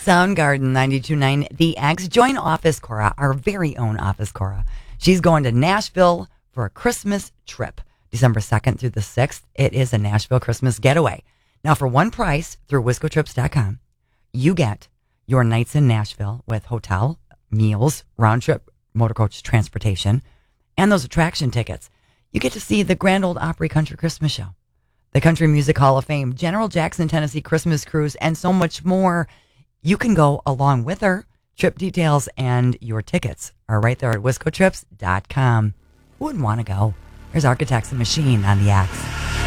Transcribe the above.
Soundgarden 92.9 The X. Join Office Cora, our very own Office Cora. She's going to Nashville for a Christmas trip, December 2nd through the 6th. It is a Nashville Christmas getaway. Now, for one price through WiscoTrips.com, you get your nights in Nashville with hotel, meals, round-trip motor coach transportation, and those attraction tickets. You get to see the Grand Ole Opry Country Christmas Show, the Country Music Hall of Fame, General Jackson, Tennessee Christmas Cruise, and so much more. You can go along with her. Trip details and your tickets are right there at WiscoTrips.com. Who wouldn't want to go? There's Architects and Machine on the X.